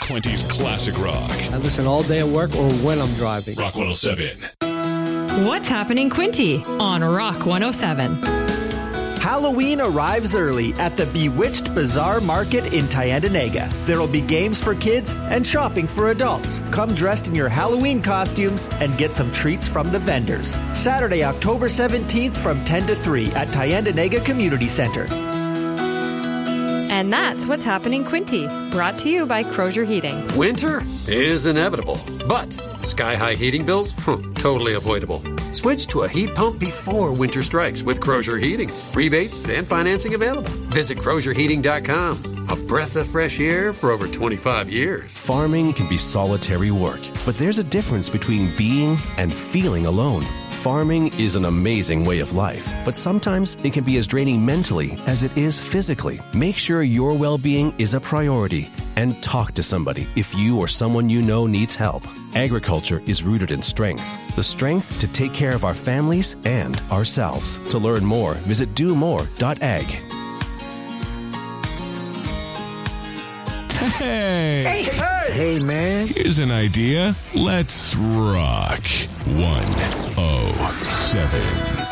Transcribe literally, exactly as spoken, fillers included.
Quinty's classic rock. I listen all day at work or when I'm driving. Rock one oh seven. What's happening, Quinty, on Rock one oh seven. Halloween arrives early at the Bewitched Bazaar Market in Tyendinaga. There will be games for kids and shopping for adults. Come dressed in your Halloween costumes and get some treats from the vendors. Saturday, October seventeenth from ten to three at Tyendinaga Community Center. And that's What's Happening, Quinty, brought to you by Crozier Heating. Winter is inevitable, but sky-high heating bills? Totally avoidable. Switch to a heat pump before winter strikes with Crozier Heating. Rebates and financing available. Visit crozier heating dot com. A breath of fresh air for over twenty-five years. Farming can be solitary work, but there's a difference between being and feeling alone. Farming is an amazing way of life, but sometimes it can be as draining mentally as it is physically. Make sure your well-being is a priority and talk to somebody if you or someone you know needs help. Agriculture is rooted in strength, the strength to take care of our families and ourselves. To learn more, visit do more dot ag. Hey. Hey, hey. Hey, man. Here's an idea. Let's rock one oh seven.